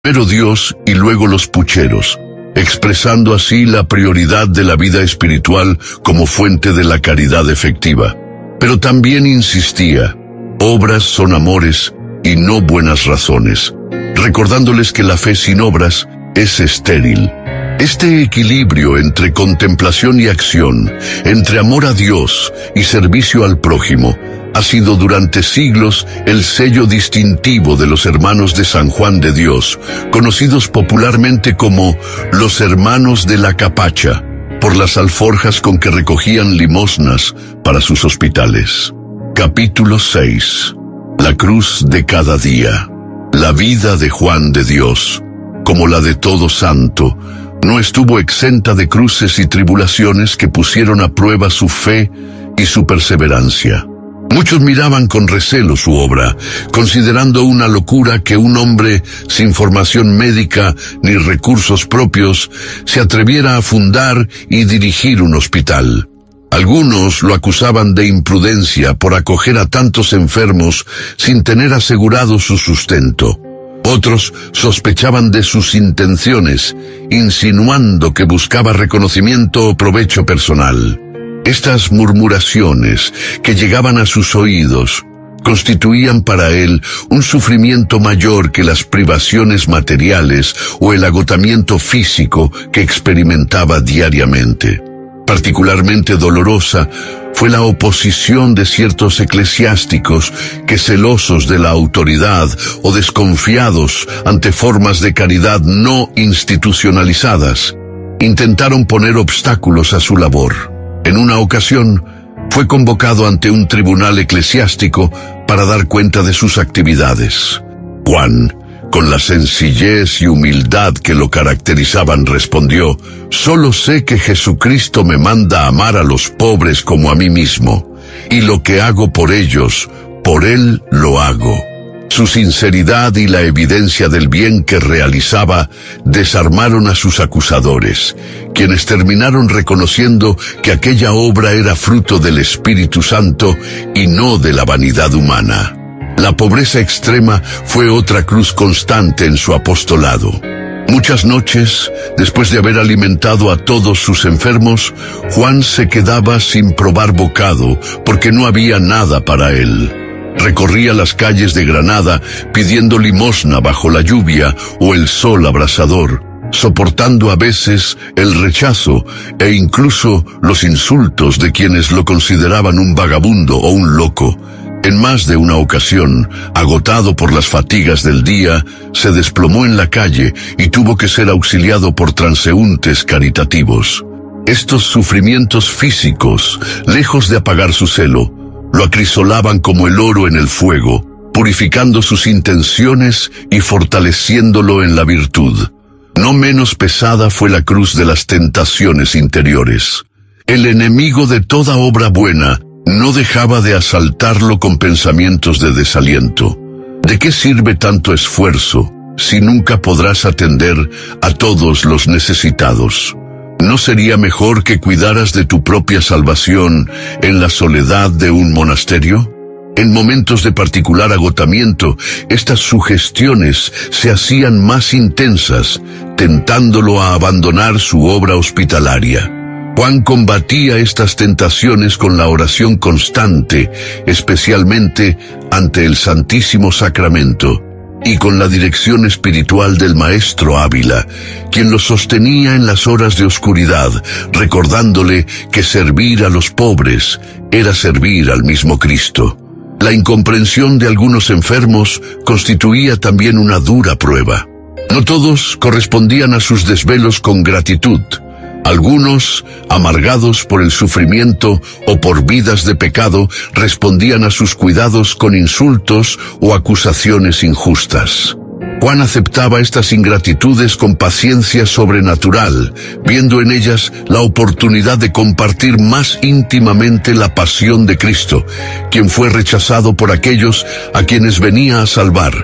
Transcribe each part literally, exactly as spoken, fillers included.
Primero Dios y luego los pucheros, expresando así la prioridad de la vida espiritual como fuente de la caridad efectiva. Pero también insistía, obras son amores y no buenas razones, recordándoles que la fe sin obras es estéril. Este equilibrio entre contemplación y acción, entre amor a Dios y servicio al prójimo, ha sido durante siglos el sello distintivo de los hermanos de San Juan de Dios, conocidos popularmente como los hermanos de la capacha, por las alforjas con que recogían limosnas para sus hospitales. Capítulo seis. La cruz de cada día. La vida de Juan de Dios, como la de todo santo, no estuvo exenta de cruces y tribulaciones que pusieron a prueba su fe y su perseverancia. Muchos miraban con recelo su obra, considerando una locura que un hombre sin formación médica ni recursos propios se atreviera a fundar y dirigir un hospital. Algunos lo acusaban de imprudencia por acoger a tantos enfermos sin tener asegurado su sustento. Otros sospechaban de sus intenciones, insinuando que buscaba reconocimiento o provecho personal. Estas murmuraciones que llegaban a sus oídos constituían para él un sufrimiento mayor que las privaciones materiales o el agotamiento físico que experimentaba diariamente. Particularmente dolorosa fue la oposición de ciertos eclesiásticos que, celosos de la autoridad o desconfiados ante formas de caridad no institucionalizadas, intentaron poner obstáculos a su labor. En una ocasión, fue convocado ante un tribunal eclesiástico para dar cuenta de sus actividades. Juan, con la sencillez y humildad que lo caracterizaban, respondió: «Solo sé que Jesucristo me manda a amar a los pobres como a mí mismo, y lo que hago por ellos, por Él lo hago». Su sinceridad y la evidencia del bien que realizaba desarmaron a sus acusadores, quienes terminaron reconociendo que aquella obra era fruto del Espíritu Santo y no de la vanidad humana. La pobreza extrema fue otra cruz constante en su apostolado. Muchas noches, después de haber alimentado a todos sus enfermos, Juan se quedaba sin probar bocado porque no había nada para él. Recorría las calles de Granada pidiendo limosna bajo la lluvia o el sol abrasador, soportando a veces el rechazo e incluso los insultos de quienes lo consideraban un vagabundo o un loco. En más de una ocasión, agotado por las fatigas del día, se desplomó en la calle y tuvo que ser auxiliado por transeúntes caritativos. Estos sufrimientos físicos, lejos de apagar su celo, lo acrisolaban como el oro en el fuego, purificando sus intenciones y fortaleciéndolo en la virtud. No menos pesada fue la cruz de las tentaciones interiores. El enemigo de toda obra buena no dejaba de asaltarlo con pensamientos de desaliento. ¿De qué sirve tanto esfuerzo si nunca podrás atender a todos los necesitados? ¿No sería mejor que cuidaras de tu propia salvación en la soledad de un monasterio? En momentos de particular agotamiento, estas sugestiones se hacían más intensas, tentándolo a abandonar su obra hospitalaria. Juan combatía estas tentaciones con la oración constante, especialmente ante el Santísimo Sacramento, y con la dirección espiritual del maestro Ávila, quien lo sostenía en las horas de oscuridad, recordándole que servir a los pobres era servir al mismo Cristo. La incomprensión de algunos enfermos constituía también una dura prueba. No todos correspondían a sus desvelos con gratitud. Algunos, amargados por el sufrimiento o por vidas de pecado, respondían a sus cuidados con insultos o acusaciones injustas. Juan aceptaba estas ingratitudes con paciencia sobrenatural, viendo en ellas la oportunidad de compartir más íntimamente la pasión de Cristo, quien fue rechazado por aquellos a quienes venía a salvar,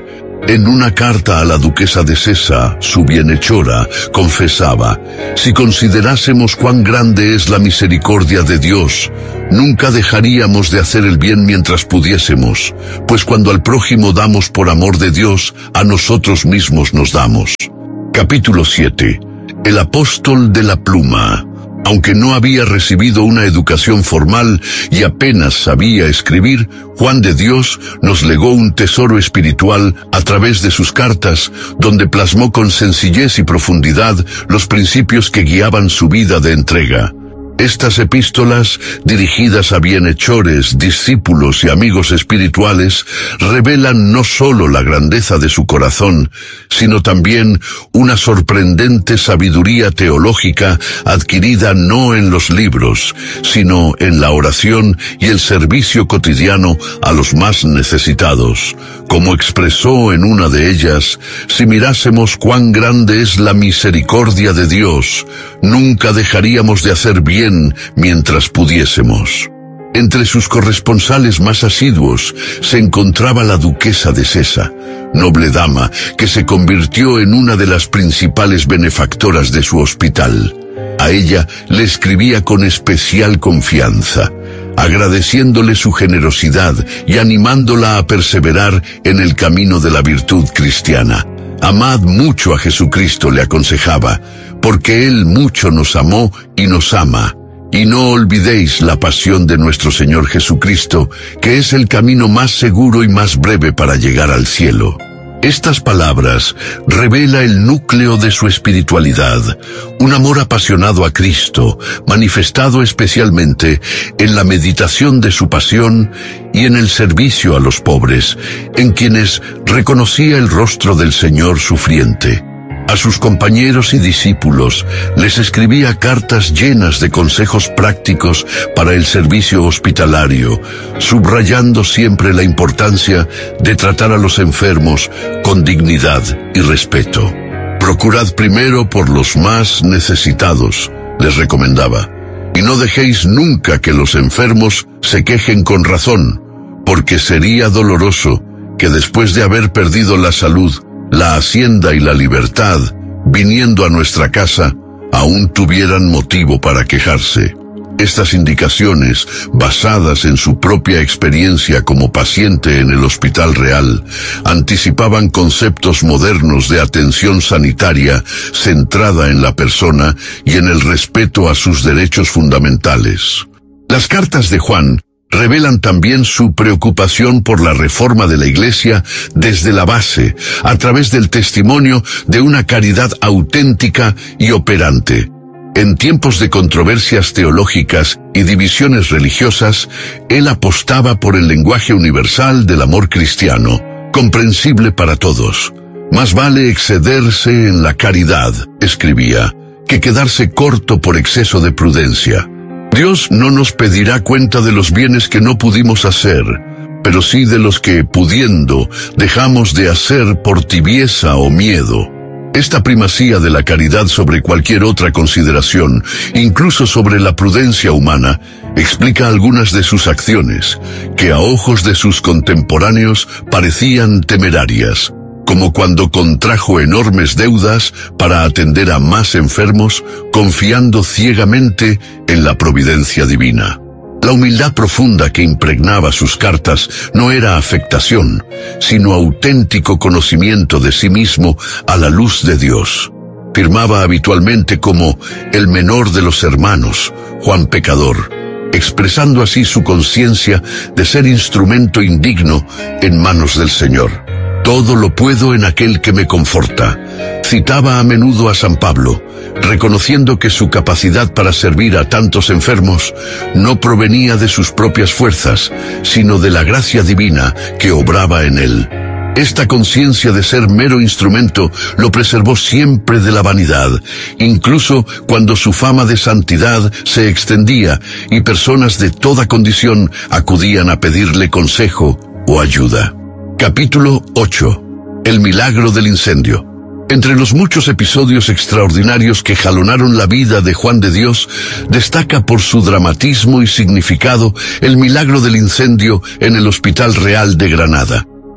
En una carta a la duquesa de Sesa, su bienhechora, confesaba: si considerásemos cuán grande es la misericordia de Dios, nunca dejaríamos de hacer el bien mientras pudiésemos, pues cuando al prójimo damos por amor de Dios, a nosotros mismos nos damos. Capítulo siete. El apóstol de la pluma. Aunque no había recibido una educación formal y apenas sabía escribir, Juan de Dios nos legó un tesoro espiritual a través de sus cartas, donde plasmó con sencillez y profundidad los principios que guiaban su vida de entrega. Estas epístolas, dirigidas a bienhechores, discípulos y amigos espirituales, revelan no solo la grandeza de su corazón, sino también una sorprendente sabiduría teológica adquirida no en los libros, sino en la oración y el servicio cotidiano a los más necesitados. Como expresó en una de ellas: si mirásemos cuán grande es la misericordia de Dios, nunca dejaríamos de hacer bien mientras pudiésemos. Entre sus corresponsales más asiduos se encontraba la duquesa de Sesa, noble dama que se convirtió en una de las principales benefactoras de su hospital. A ella le escribía con especial confianza, agradeciéndole su generosidad y animándola a perseverar en el camino de la virtud cristiana. Amad mucho a Jesucristo, le aconsejaba, porque Él mucho nos amó y nos ama. Y no olvidéis la pasión de nuestro Señor Jesucristo, que es el camino más seguro y más breve para llegar al cielo. Estas palabras revela el núcleo de su espiritualidad, un amor apasionado a Cristo, manifestado especialmente en la meditación de su pasión y en el servicio a los pobres, en quienes reconocía el rostro del Señor sufriente. A sus compañeros y discípulos les escribía cartas llenas de consejos prácticos para el servicio hospitalario, subrayando siempre la importancia de tratar a los enfermos con dignidad y respeto. Procurad primero por los más necesitados, les recomendaba, y no dejéis nunca que los enfermos se quejen con razón, porque sería doloroso que después de haber perdido la salud, la hacienda y la libertad, viniendo a nuestra casa, aún tuvieran motivo para quejarse. Estas indicaciones, basadas en su propia experiencia como paciente en el Hospital Real, anticipaban conceptos modernos de atención sanitaria centrada en la persona y en el respeto a sus derechos fundamentales. Las cartas de Juan revelan también su preocupación por la reforma de la Iglesia desde la base, a través del testimonio de una caridad auténtica y operante. En tiempos de controversias teológicas y divisiones religiosas, él apostaba por el lenguaje universal del amor cristiano, comprensible para todos. Más vale excederse en la caridad, escribía, que quedarse corto por exceso de prudencia. Dios no nos pedirá cuenta de los bienes que no pudimos hacer, pero sí de los que, pudiendo, dejamos de hacer por tibieza o miedo. Esta primacía de la caridad sobre cualquier otra consideración, incluso sobre la prudencia humana, explica algunas de sus acciones, que a ojos de sus contemporáneos parecían temerarias, como cuando contrajo enormes deudas para atender a más enfermos, confiando ciegamente en la providencia divina. La humildad profunda que impregnaba sus cartas no era afectación, sino auténtico conocimiento de sí mismo a la luz de Dios. Firmaba habitualmente como el menor de los hermanos, Juan pecador, expresando así su conciencia de ser instrumento indigno en manos del Señor. Todo lo puedo en aquel que me conforta. Citaba a menudo a San Pablo, reconociendo que su capacidad para servir a tantos enfermos no provenía de sus propias fuerzas, sino de la gracia divina que obraba en él. Esta conciencia de ser mero instrumento lo preservó siempre de la vanidad, incluso cuando su fama de santidad se extendía y personas de toda condición acudían a pedirle consejo o ayuda. Capítulo ocho. El milagro del incendio. Entre los muchos episodios extraordinarios que jalonaron la vida de Juan de Dios, destaca por su dramatismo y significado el milagro del incendio en el Hospital Real de Granada.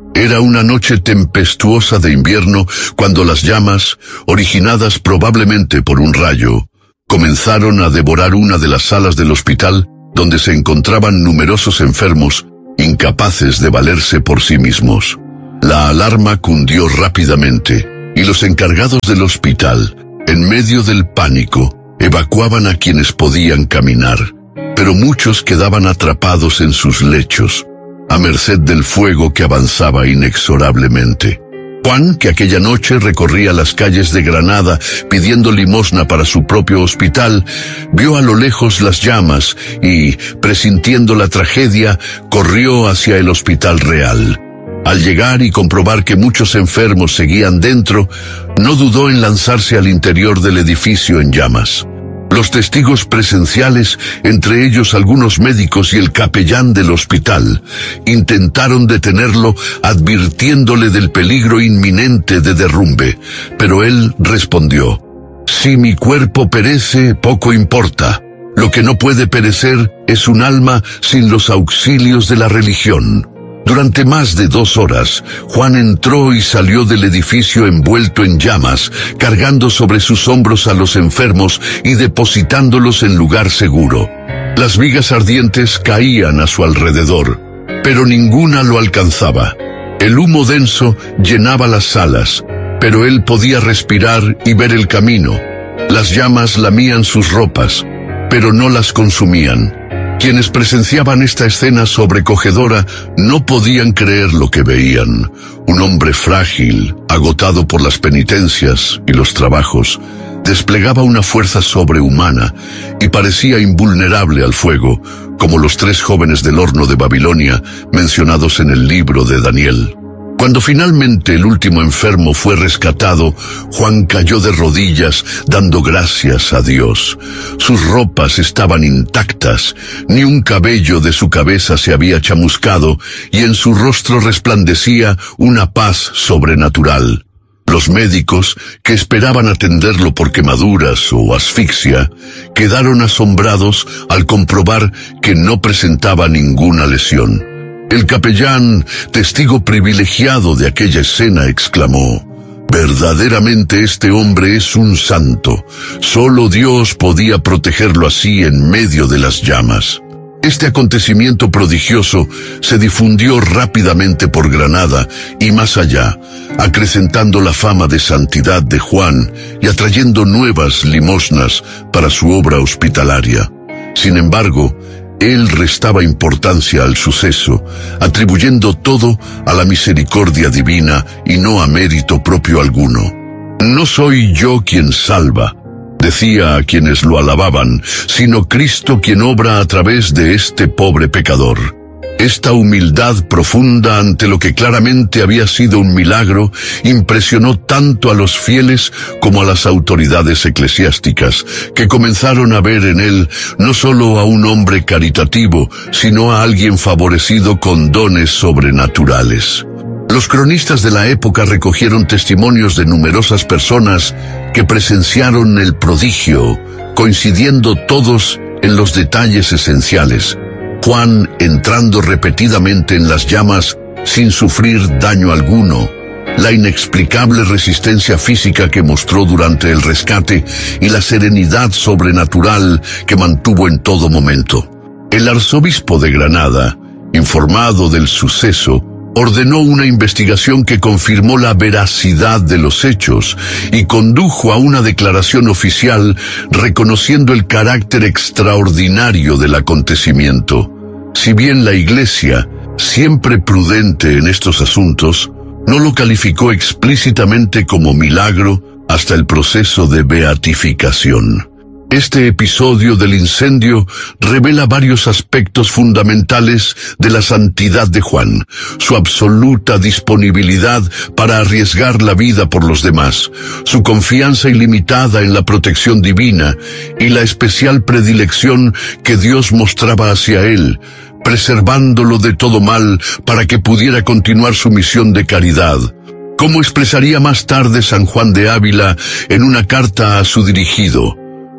Era una noche tempestuosa de invierno cuando las llamas, originadas probablemente por un rayo, comenzaron a devorar una de las salas del hospital donde se encontraban numerosos enfermos incapaces de valerse por sí mismos. La alarma cundió rápidamente y los encargados del hospital, en medio del pánico, evacuaban a quienes podían caminar, pero muchos quedaban atrapados en sus lechos, a merced del fuego que avanzaba inexorablemente. Juan, que aquella noche recorría las calles de Granada pidiendo limosna para su propio hospital, vio a lo lejos las llamas y, presintiendo la tragedia, corrió hacia el Hospital Real. Al llegar y comprobar que muchos enfermos seguían dentro, no dudó en lanzarse al interior del edificio en llamas. Los testigos presenciales, entre ellos algunos médicos y el capellán del hospital, intentaron detenerlo advirtiéndole del peligro inminente de derrumbe, pero él respondió: «Si mi cuerpo perece, poco importa. Lo que no puede perecer es un alma sin los auxilios de la religión». Durante más de dos horas, Juan entró y salió del edificio envuelto en llamas, cargando sobre sus hombros a los enfermos y depositándolos en lugar seguro. Las vigas ardientes caían a su alrededor, pero ninguna lo alcanzaba. El humo denso llenaba las salas, pero él podía respirar y ver el camino. Las llamas lamían sus ropas, pero no las consumían. Quienes presenciaban esta escena sobrecogedora no podían creer lo que veían. Un hombre frágil, agotado por las penitencias y los trabajos, desplegaba una fuerza sobrehumana y parecía invulnerable al fuego, como los tres jóvenes del horno de Babilonia mencionados en el libro de Daniel. Cuando finalmente el último enfermo fue rescatado, Juan cayó de rodillas dando gracias a Dios. Sus ropas estaban intactas, ni un cabello de su cabeza se había chamuscado, y en su rostro resplandecía una paz sobrenatural. Los médicos, que esperaban atenderlo por quemaduras o asfixia, quedaron asombrados al comprobar que no presentaba ninguna lesión. El capellán, testigo privilegiado de aquella escena, exclamó: «Verdaderamente este hombre es un santo. Solo Dios podía protegerlo así en medio de las llamas». Este acontecimiento prodigioso se difundió rápidamente por Granada y más allá, acrecentando la fama de santidad de Juan y atrayendo nuevas limosnas para su obra hospitalaria. Sin embargo, él restaba importancia al suceso, atribuyendo todo a la misericordia divina y no a mérito propio alguno. «No soy yo quien salva», decía a quienes lo alababan, «sino Cristo quien obra a través de este pobre pecador». Esta humildad profunda ante lo que claramente había sido un milagro impresionó tanto a los fieles como a las autoridades eclesiásticas, que comenzaron a ver en él no solo a un hombre caritativo, sino a alguien favorecido con dones sobrenaturales. Los cronistas de la época recogieron testimonios de numerosas personas que presenciaron el prodigio, coincidiendo todos en los detalles esenciales. Juan entrando repetidamente en las llamas sin sufrir daño alguno, la inexplicable resistencia física que mostró durante el rescate y la serenidad sobrenatural que mantuvo en todo momento. El arzobispo de Granada, informado del suceso, ordenó una investigación que confirmó la veracidad de los hechos y condujo a una declaración oficial reconociendo el carácter extraordinario del acontecimiento. Si bien la Iglesia, siempre prudente en estos asuntos, no lo calificó explícitamente como milagro hasta el proceso de beatificación. Este episodio del incendio revela varios aspectos fundamentales de la santidad de Juan: su absoluta disponibilidad para arriesgar la vida por los demás, su confianza ilimitada en la protección divina y la especial predilección que Dios mostraba hacia él, preservándolo de todo mal para que pudiera continuar su misión de caridad. Como expresaría más tarde San Juan de Ávila en una carta a su dirigido: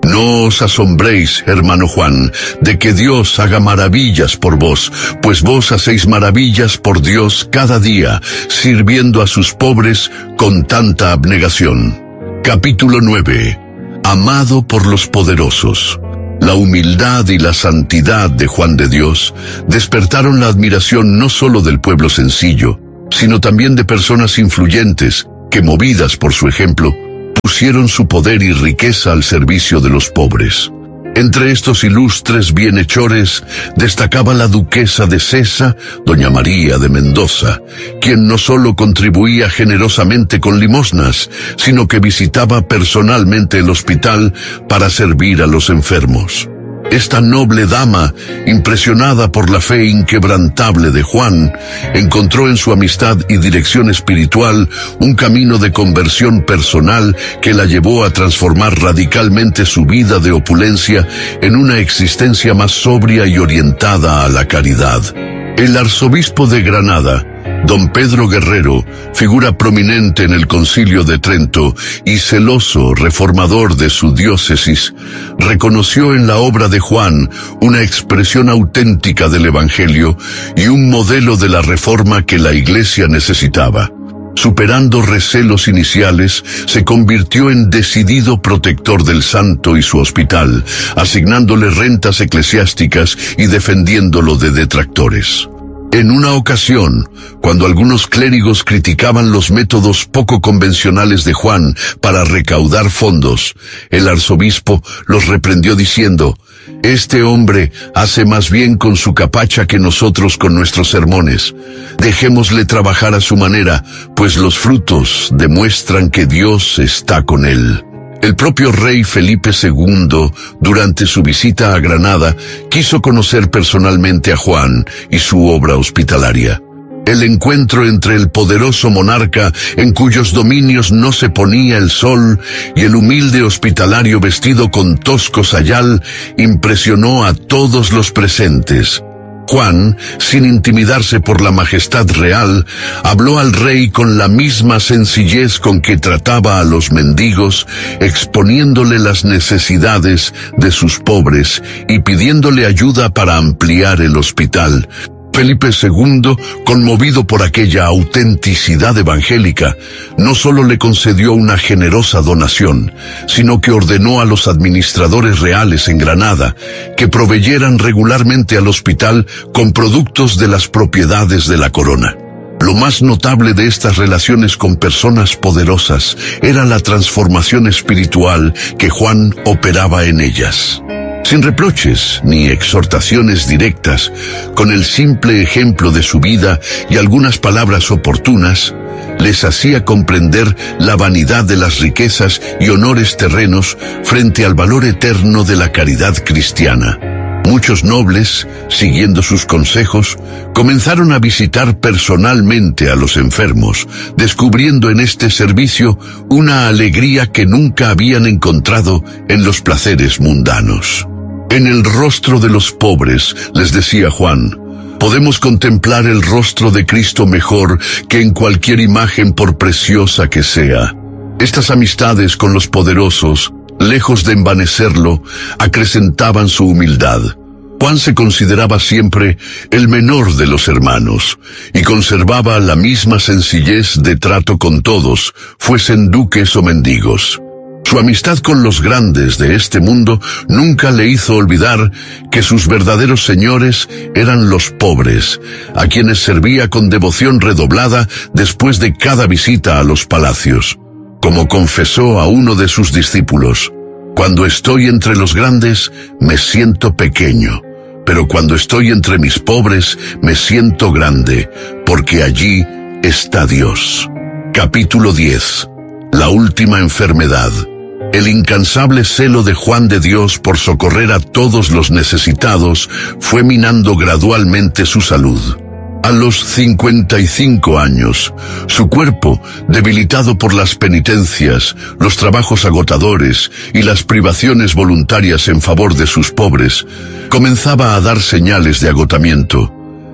No os asombréis, hermano Juan, de que Dios haga maravillas por vos, pues vos hacéis maravillas por Dios cada día, sirviendo a sus pobres con tanta abnegación. Capítulo nueve. Amado por los poderosos. La humildad y la santidad de Juan de Dios despertaron la admiración no solo del pueblo sencillo, sino también de personas influyentes que, movidas por su ejemplo, pusieron su poder y riqueza al servicio de los pobres. Entre estos ilustres bienhechores destacaba la duquesa de Sesa, doña María de Mendoza, quien no solo contribuía generosamente con limosnas, sino que visitaba personalmente el hospital para servir a los enfermos. Esta noble dama, impresionada por la fe inquebrantable de Juan, encontró en su amistad y dirección espiritual un camino de conversión personal que la llevó a transformar radicalmente su vida de opulencia en una existencia más sobria y orientada a la caridad. El arzobispo de Granada, don Pedro Guerrero, figura prominente en el Concilio de Trento y celoso reformador de su diócesis, reconoció en la obra de Juan una expresión auténtica del Evangelio y un modelo de la reforma que la Iglesia necesitaba. Superando recelos iniciales, se convirtió en decidido protector del santo y su hospital, asignándole rentas eclesiásticas y defendiéndolo de detractores. En una ocasión, cuando algunos clérigos criticaban los métodos poco convencionales de Juan para recaudar fondos, el arzobispo los reprendió diciendo: «Este hombre hace más bien con su capacha que nosotros con nuestros sermones. Dejémosle trabajar a su manera, pues los frutos demuestran que Dios está con él». El propio rey Felipe segundo, durante su visita a Granada, quiso conocer personalmente a Juan y su obra hospitalaria. El encuentro entre el poderoso monarca, en cuyos dominios no se ponía el sol, y el humilde hospitalario vestido con tosco sayal, impresionó a todos los presentes. Juan, sin intimidarse por la majestad real, habló al rey con la misma sencillez con que trataba a los mendigos, exponiéndole las necesidades de sus pobres y pidiéndole ayuda para ampliar el hospital. Felipe segundo, conmovido por aquella autenticidad evangélica, no solo le concedió una generosa donación, sino que ordenó a los administradores reales en Granada que proveyeran regularmente al hospital con productos de las propiedades de la corona. Lo más notable de estas relaciones con personas poderosas era la transformación espiritual que Juan operaba en ellas. Sin reproches ni exhortaciones directas, con el simple ejemplo de su vida y algunas palabras oportunas, les hacía comprender la vanidad de las riquezas y honores terrenos frente al valor eterno de la caridad cristiana. Muchos nobles, siguiendo sus consejos, comenzaron a visitar personalmente a los enfermos, descubriendo en este servicio una alegría que nunca habían encontrado en los placeres mundanos. En el rostro de los pobres, les decía Juan, podemos contemplar el rostro de Cristo mejor que en cualquier imagen por preciosa que sea. Estas amistades con los poderosos, lejos de envanecerlo, acrecentaban su humildad. Juan se consideraba siempre el menor de los hermanos y conservaba la misma sencillez de trato con todos, fuesen duques o mendigos. Su amistad con los grandes de este mundo nunca le hizo olvidar que sus verdaderos señores eran los pobres, a quienes servía con devoción redoblada después de cada visita a los palacios. Como confesó a uno de sus discípulos, «Cuando estoy entre los grandes, me siento pequeño, pero cuando estoy entre mis pobres, me siento grande, porque allí está Dios». Capítulo diez. La última enfermedad. El incansable celo de Juan de Dios por socorrer a todos los necesitados fue minando gradualmente su salud. A los cincuenta y cinco años, su cuerpo, debilitado por las penitencias, los trabajos agotadores y las privaciones voluntarias en favor de sus pobres, comenzaba a dar señales de agotamiento.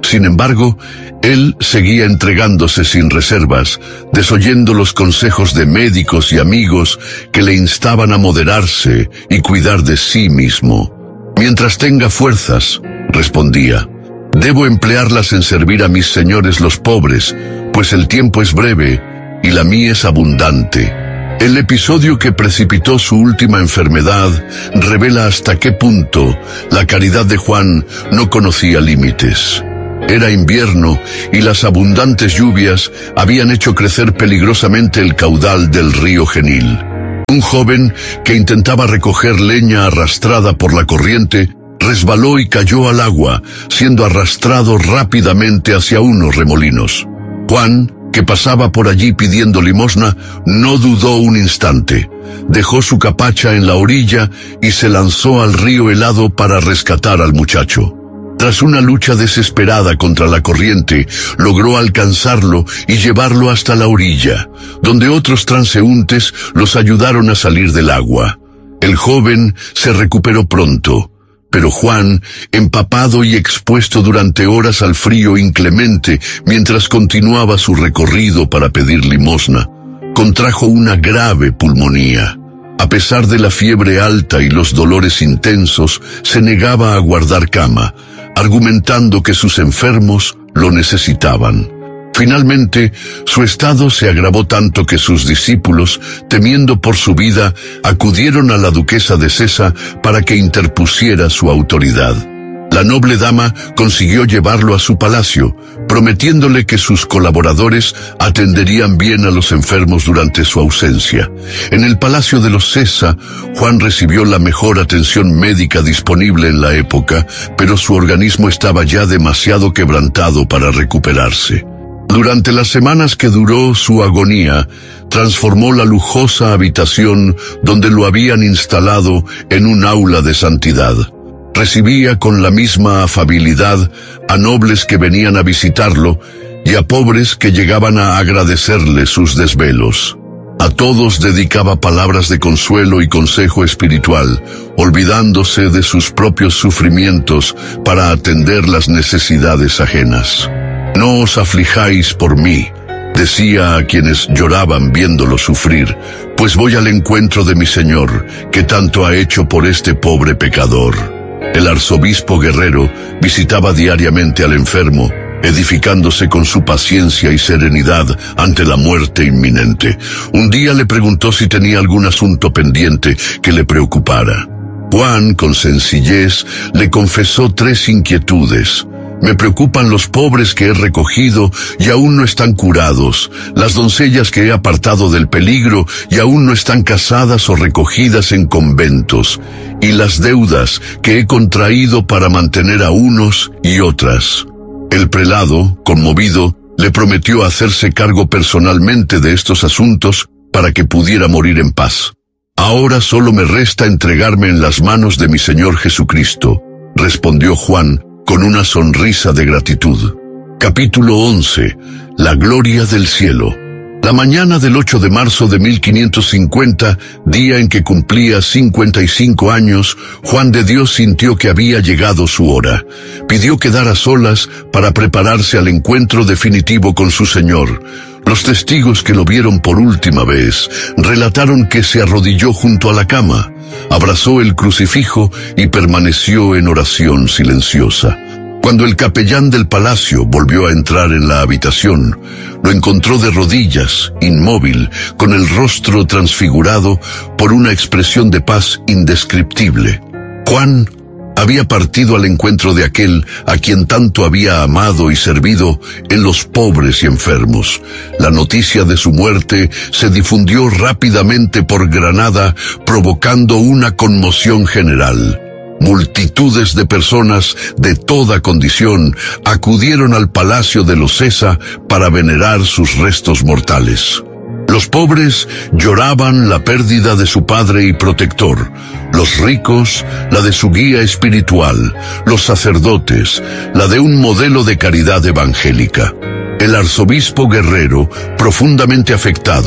Sin embargo, él seguía entregándose sin reservas, desoyendo los consejos de médicos y amigos que le instaban a moderarse y cuidar de sí mismo. Mientras tenga fuerzas, respondía, debo emplearlas en servir a mis señores los pobres, pues el tiempo es breve y la mía es abundante. El episodio que precipitó su última enfermedad revela hasta qué punto la caridad de Juan no conocía límites. Era invierno y las abundantes lluvias habían hecho crecer peligrosamente el caudal del río Genil. Un joven que intentaba recoger leña arrastrada por la corriente resbaló y cayó al agua, siendo arrastrado rápidamente hacia unos remolinos. Juan, que pasaba por allí pidiendo limosna, no dudó un instante. Dejó su capacha en la orilla y se lanzó al río helado para rescatar al muchacho. Tras una lucha desesperada contra la corriente, logró alcanzarlo y llevarlo hasta la orilla, donde otros transeúntes los ayudaron a salir del agua. El joven se recuperó pronto, pero Juan, empapado y expuesto durante horas al frío inclemente mientras continuaba su recorrido para pedir limosna, contrajo una grave pulmonía. A pesar de la fiebre alta y los dolores intensos, se negaba a guardar cama, argumentando que sus enfermos lo necesitaban. Finalmente, su estado se agravó tanto que sus discípulos, temiendo por su vida, acudieron a la duquesa de Sesa para que interpusiera su autoridad. La noble dama consiguió llevarlo a su palacio, prometiéndole que sus colaboradores atenderían bien a los enfermos durante su ausencia. En el palacio de los Sesa, Juan recibió la mejor atención médica disponible en la época, pero su organismo estaba ya demasiado quebrantado para recuperarse. Durante las semanas que duró su agonía, transformó la lujosa habitación donde lo habían instalado en un aula de santidad. Recibía con la misma afabilidad a nobles que venían a visitarlo y a pobres que llegaban a agradecerle sus desvelos. A todos dedicaba palabras de consuelo y consejo espiritual, olvidándose de sus propios sufrimientos para atender las necesidades ajenas. «No os aflijáis por mí», decía a quienes lloraban viéndolo sufrir, «pues voy al encuentro de mi Señor, que tanto ha hecho por este pobre pecador». El arzobispo Guerrero visitaba diariamente al enfermo, edificándose con su paciencia y serenidad ante la muerte inminente. Un día le preguntó si tenía algún asunto pendiente que le preocupara. Juan, con sencillez, le confesó tres inquietudes. Me preocupan los pobres que he recogido y aún no están curados, las doncellas que he apartado del peligro y aún no están casadas o recogidas en conventos, y las deudas que he contraído para mantener a unos y otras. El prelado, conmovido, le prometió hacerse cargo personalmente de estos asuntos para que pudiera morir en paz. Ahora solo me resta entregarme en las manos de mi Señor Jesucristo, respondió Juan, con una sonrisa de gratitud. Capítulo once. La gloria del cielo. La mañana del ocho de marzo de mil quinientos cincuenta, día en que cumplía cincuenta y cinco años, Juan de Dios sintió que había llegado su hora. Pidió quedar a solas para prepararse al encuentro definitivo con su Señor. Los testigos que lo vieron por última vez relataron que se arrodilló junto a la cama, abrazó el crucifijo y permaneció en oración silenciosa. Cuando el capellán del palacio volvió a entrar en la habitación, lo encontró de rodillas, inmóvil, con el rostro transfigurado por una expresión de paz indescriptible. Juan había partido al encuentro de aquel a quien tanto había amado y servido en los pobres y enfermos. La noticia de su muerte se difundió rápidamente por Granada, provocando una conmoción general. Multitudes de personas de toda condición acudieron al palacio de los Sesa para venerar sus restos mortales. Los pobres lloraban la pérdida de su padre y protector, los ricos la de su guía espiritual, los sacerdotes la de un modelo de caridad evangélica. El arzobispo Guerrero, profundamente afectado,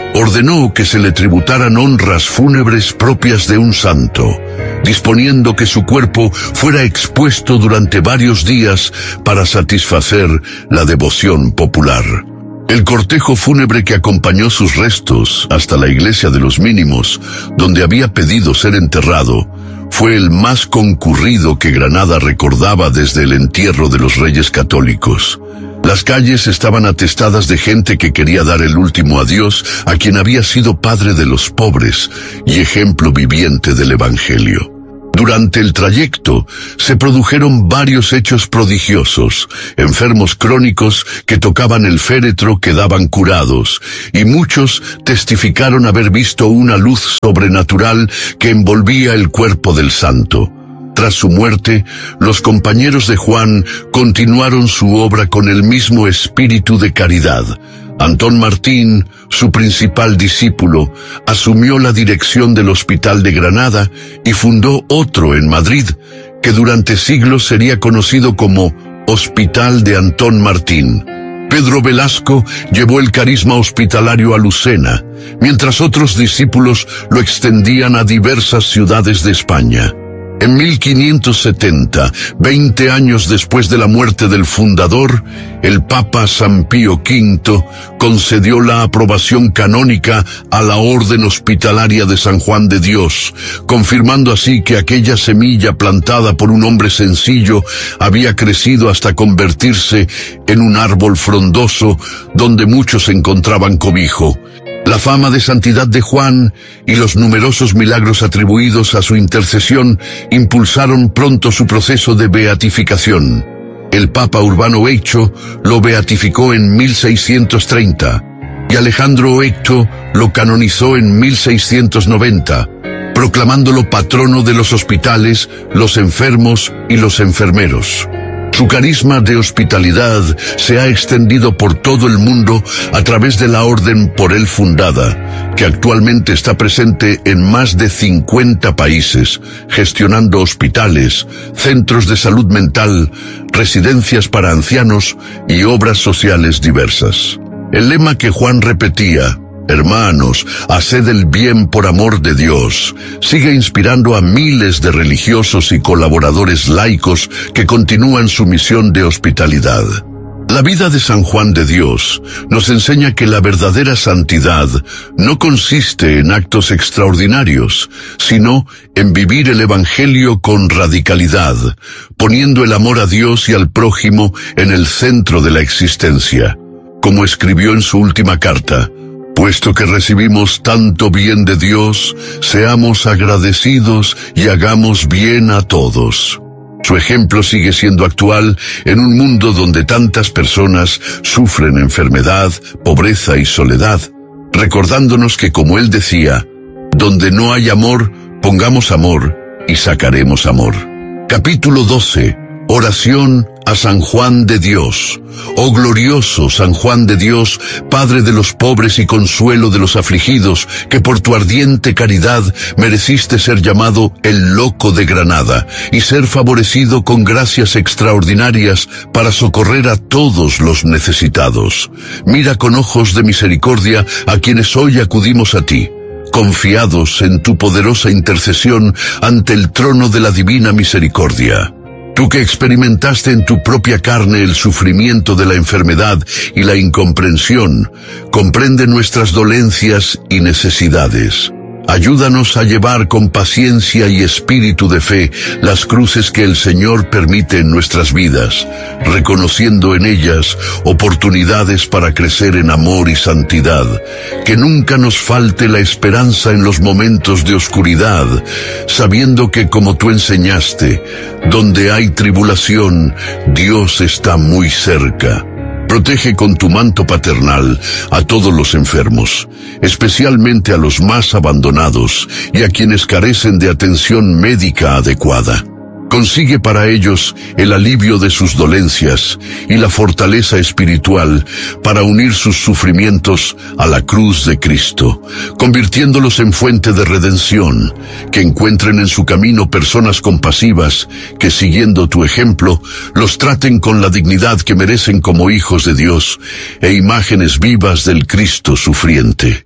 ordenó que se le tributaran honras fúnebres propias de un santo, disponiendo que su cuerpo fuera expuesto durante varios días para satisfacer la devoción popular. El cortejo fúnebre que acompañó sus restos hasta la iglesia de los Mínimos, donde había pedido ser enterrado, fue el más concurrido que Granada recordaba desde el entierro de los reyes católicos. Las calles estaban atestadas de gente que quería dar el último adiós a quien había sido padre de los pobres y ejemplo viviente del Evangelio. Durante el trayecto se produjeron varios hechos prodigiosos. Enfermos crónicos que tocaban el féretro quedaban curados, y muchos testificaron haber visto una luz sobrenatural que envolvía el cuerpo del santo. Tras su muerte, los compañeros de Juan continuaron su obra con el mismo espíritu de caridad. Antón Martín, su principal discípulo, asumió la dirección del Hospital de Granada y fundó otro en Madrid, que durante siglos sería conocido como Hospital de Antón Martín. Pedro Velasco llevó el carisma hospitalario a Lucena, mientras otros discípulos lo extendían a diversas ciudades de España. En mil quinientos setenta, veinte años después de la muerte del fundador, el Papa San Pío quinto concedió la aprobación canónica a la Orden Hospitalaria de San Juan de Dios, confirmando así que aquella semilla plantada por un hombre sencillo había crecido hasta convertirse en un árbol frondoso donde muchos encontraban cobijo. La fama de santidad de Juan y los numerosos milagros atribuidos a su intercesión impulsaron pronto su proceso de beatificación. El Papa Urbano octavo lo beatificó en mil seiscientos treinta y Alejandro octavo lo canonizó en mil seiscientos noventa, proclamándolo patrono de los hospitales, los enfermos y los enfermeros. Su carisma de hospitalidad se ha extendido por todo el mundo a través de la orden por él fundada, que actualmente está presente en más de cincuenta países, gestionando hospitales, centros de salud mental, residencias para ancianos y obras sociales diversas. El lema que Juan repetía, «Hermanos, haced el bien por amor de Dios», sigue inspirando a miles de religiosos y colaboradores laicos que continúan su misión de hospitalidad. La vida de San Juan de Dios nos enseña que la verdadera santidad no consiste en actos extraordinarios, sino en vivir el Evangelio con radicalidad, poniendo el amor a Dios y al prójimo en el centro de la existencia. Como escribió en su última carta, «Puesto que recibimos tanto bien de Dios, seamos agradecidos y hagamos bien a todos». Su ejemplo sigue siendo actual en un mundo donde tantas personas sufren enfermedad, pobreza y soledad, recordándonos que, como él decía, «Donde no hay amor, pongamos amor y sacaremos amor». Capítulo doce. Oración a San Juan de Dios. Oh glorioso San Juan de Dios, Padre de los pobres y consuelo de los afligidos, que por tu ardiente caridad mereciste ser llamado el Loco de Granada y ser favorecido con gracias extraordinarias para socorrer a todos los necesitados. Mira con ojos de misericordia a quienes hoy acudimos a ti, confiados en tu poderosa intercesión ante el trono de la divina misericordia. Tú que experimentaste en tu propia carne el sufrimiento de la enfermedad y la incomprensión, comprende nuestras dolencias y necesidades. Ayúdanos a llevar con paciencia y espíritu de fe las cruces que el Señor permite en nuestras vidas, reconociendo en ellas oportunidades para crecer en amor y santidad. Que nunca nos falte la esperanza en los momentos de oscuridad, sabiendo que, como tú enseñaste, donde hay tribulación, Dios está muy cerca. Protege con tu manto paternal a todos los enfermos, especialmente a los más abandonados y a quienes carecen de atención médica adecuada. Consigue para ellos el alivio de sus dolencias y la fortaleza espiritual para unir sus sufrimientos a la cruz de Cristo, convirtiéndolos en fuente de redención, que encuentren en su camino personas compasivas que, siguiendo tu ejemplo, los traten con la dignidad que merecen como hijos de Dios e imágenes vivas del Cristo sufriente.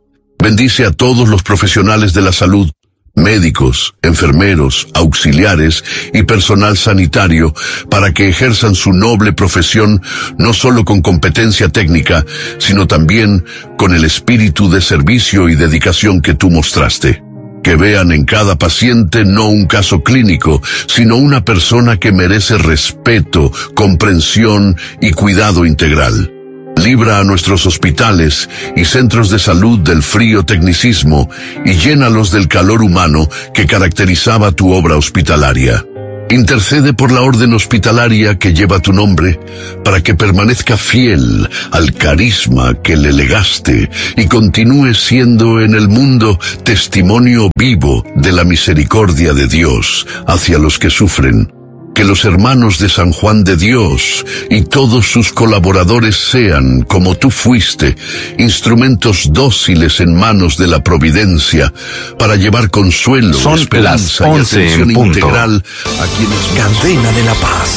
Bendice a todos los profesionales de la salud, médicos, enfermeros, auxiliares y personal sanitario, para que ejerzan su noble profesión no solo con competencia técnica, sino también con el espíritu de servicio y dedicación que tú mostraste. Que vean en cada paciente no un caso clínico, sino una persona que merece respeto, comprensión y cuidado integral. Libra a nuestros hospitales y centros de salud del frío tecnicismo y llénalos del calor humano que caracterizaba tu obra hospitalaria. Intercede por la orden hospitalaria que lleva tu nombre, para que permanezca fiel al carisma que le legaste y continúe siendo en el mundo testimonio vivo de la misericordia de Dios hacia los que sufren. Que los hermanos de San Juan de Dios y todos sus colaboradores sean, como tú fuiste, instrumentos dóciles en manos de la providencia para llevar consuelo, Son esperanza las once y atención en punto. integral a quienes... Cadena de la Paz.